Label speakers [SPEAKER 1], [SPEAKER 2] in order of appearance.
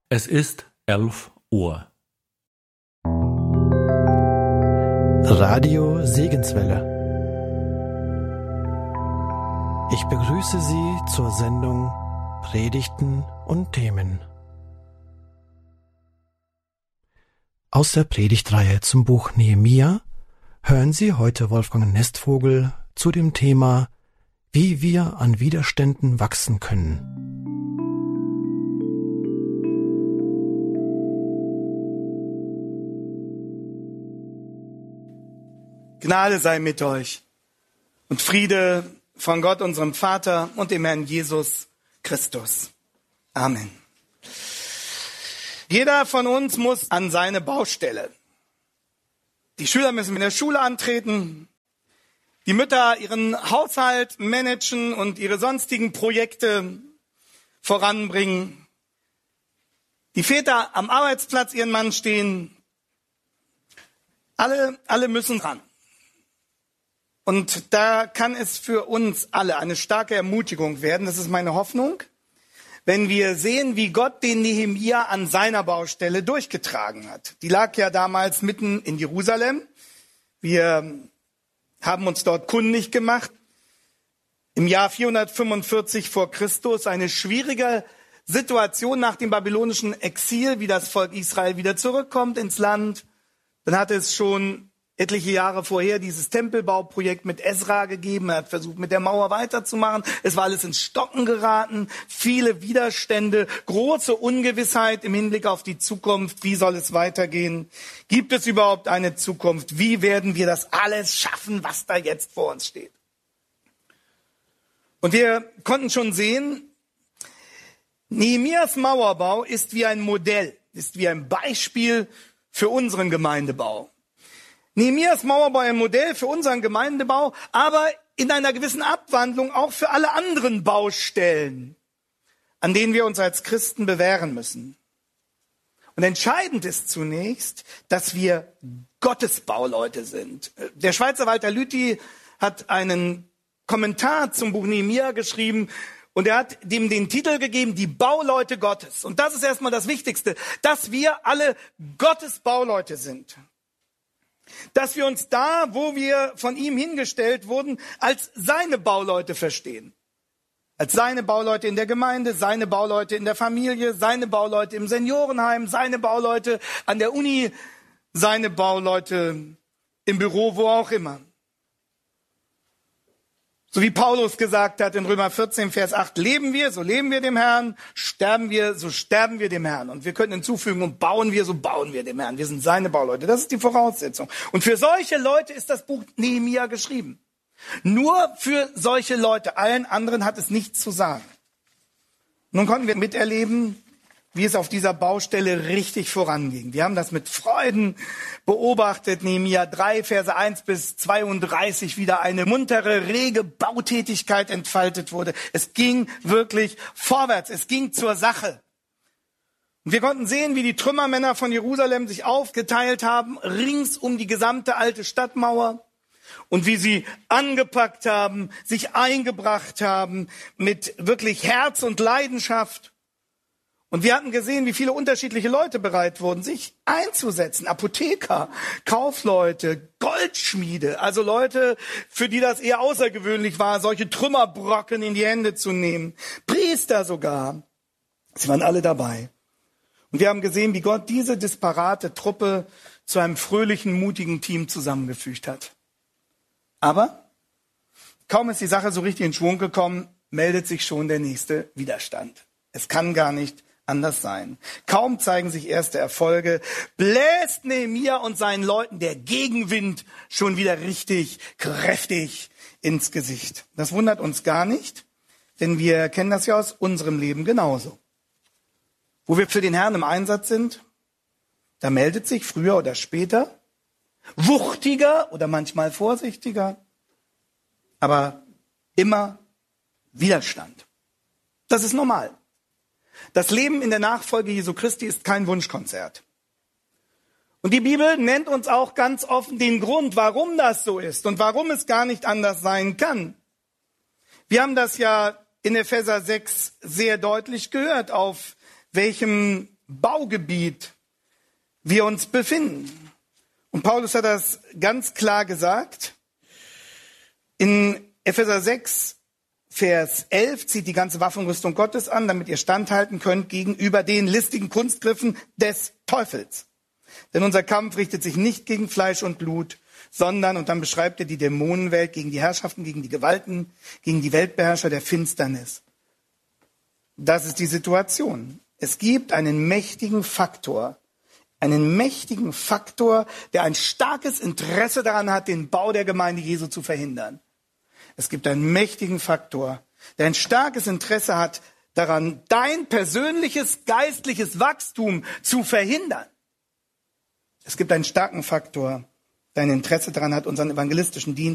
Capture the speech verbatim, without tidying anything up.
[SPEAKER 1] Es ist elf Uhr.
[SPEAKER 2] Radio Segenswelle. Ich begrüße Sie zur Sendung Predigten und Themen. Aus der Predigtreihe zum Buch Nehemia hören Sie heute Wolfgang Nestvogel zu dem Thema, wie wir an Widerständen wachsen können.
[SPEAKER 3] Gnade sei mit euch und Friede von Gott, unserem Vater und dem Herrn Jesus Christus. Amen. Jeder von uns muss an seine Baustelle. Die Schüler müssen in der Schule antreten, die Mütter ihren Haushalt managen und ihre sonstigen Projekte voranbringen. Die Väter am Arbeitsplatz ihren Mann stehen. Alle, alle müssen ran. Und da kann es für uns alle eine starke Ermutigung werden, das ist meine Hoffnung, wenn wir sehen, wie Gott den Nehemia an seiner Baustelle durchgetragen hat. Die lag ja damals mitten in Jerusalem. Wir haben uns dort kundig gemacht. Im Jahr vierhundertfünfundvierzig vor Christus, eine schwierige Situation nach dem babylonischen Exil, wie das Volk Israel wieder zurückkommt ins Land. Dann hatte es schon etliche Jahre vorher dieses Tempelbauprojekt mit Esra gegeben. Er hat versucht, mit der Mauer weiterzumachen. Es war alles ins Stocken geraten. Viele Widerstände, große Ungewissheit im Hinblick auf die Zukunft. Wie soll es weitergehen? Gibt es überhaupt eine Zukunft? Wie werden wir das alles schaffen, was da jetzt vor uns steht? Und wir konnten schon sehen, Nehemias Mauerbau ist wie ein Modell, ist wie ein Beispiel für unseren Gemeindebau. Nehemias Mauerbau ein Modell für unseren Gemeindebau, aber in einer gewissen Abwandlung auch für alle anderen Baustellen, an denen wir uns als Christen bewähren müssen. Und entscheidend ist zunächst, dass wir Gottes Bauleute sind. Der Schweizer Walter Lüthi hat einen Kommentar zum Buch Nehemia geschrieben und er hat dem den Titel gegeben, die Bauleute Gottes. Und das ist erstmal das Wichtigste, dass wir alle Gottes Bauleute sind. Dass wir uns da, wo wir von ihm hingestellt wurden, als seine Bauleute verstehen. Als seine Bauleute in der Gemeinde, seine Bauleute in der Familie, seine Bauleute im Seniorenheim, seine Bauleute an der Uni, seine Bauleute im Büro, wo auch immer. So wie Paulus gesagt hat in Römer vierzehn, Vers acht, leben wir, so leben wir dem Herrn, sterben wir, so sterben wir dem Herrn. Und wir können hinzufügen, und bauen wir, so bauen wir dem Herrn. Wir sind seine Bauleute. Das ist die Voraussetzung. Und für solche Leute ist das Buch Nehemia geschrieben. Nur für solche Leute. Allen anderen hat es nichts zu sagen. Nun konnten wir miterleben, wie es auf dieser Baustelle richtig voranging. Wir haben das mit Freuden beobachtet. Nehemia drei, Verse eins bis zweiunddreißig, wieder eine muntere, rege Bautätigkeit entfaltet wurde. Es ging wirklich vorwärts. Es ging zur Sache. Und wir konnten sehen, wie die Trümmermänner von Jerusalem sich aufgeteilt haben, rings um die gesamte alte Stadtmauer. Und wie sie angepackt haben, sich eingebracht haben mit wirklich Herz und Leidenschaft. Und wir hatten gesehen, wie viele unterschiedliche Leute bereit wurden, sich einzusetzen. Apotheker, Kaufleute, Goldschmiede, also Leute, für die das eher außergewöhnlich war, solche Trümmerbrocken in die Hände zu nehmen. Priester sogar. Sie waren alle dabei. Und wir haben gesehen, wie Gott diese disparate Truppe zu einem fröhlichen, mutigen Team zusammengefügt hat. Aber kaum ist die Sache so richtig in Schwung gekommen, meldet sich schon der nächste Widerstand. Es kann gar nicht anders sein. Kaum zeigen sich erste Erfolge, bläst Nehemia und seinen Leuten der Gegenwind schon wieder richtig kräftig ins Gesicht. Das wundert uns gar nicht, denn wir kennen das ja aus unserem Leben genauso. Wo wir für den Herrn im Einsatz sind, da meldet sich früher oder später, wuchtiger oder manchmal vorsichtiger, aber immer Widerstand. Das ist normal. Das Leben in der Nachfolge Jesu Christi ist kein Wunschkonzert. Und die Bibel nennt uns auch ganz offen den Grund, warum das so ist und warum es gar nicht anders sein kann. Wir haben das ja in Epheser sechs sehr deutlich gehört, auf welchem Baugebiet wir uns befinden. Und Paulus hat das ganz klar gesagt. In Epheser sechs, Vers elf zieht die ganze Waffenrüstung Gottes an, damit ihr standhalten könnt gegenüber den listigen Kunstgriffen des Teufels. Denn unser Kampf richtet sich nicht gegen Fleisch und Blut, sondern, und dann beschreibt er die Dämonenwelt, gegen die Herrschaften, gegen die Gewalten, gegen die Weltbeherrscher der Finsternis. Das ist die Situation. Es gibt einen mächtigen Faktor, einen mächtigen Faktor, der ein starkes Interesse daran hat, den Bau der Gemeinde Jesu zu verhindern. Es gibt einen mächtigen Faktor, der ein starkes Interesse hat daran, dein persönliches geistliches Wachstum zu verhindern. Es gibt einen starken Faktor, der ein Interesse daran hat, unseren evangelistischen Dienst